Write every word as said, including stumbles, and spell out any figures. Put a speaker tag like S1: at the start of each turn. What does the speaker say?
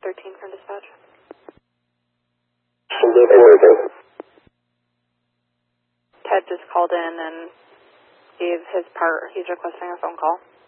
S1: thirteen from dispatch. Ted just called in and gave his part. He's requesting a phone call.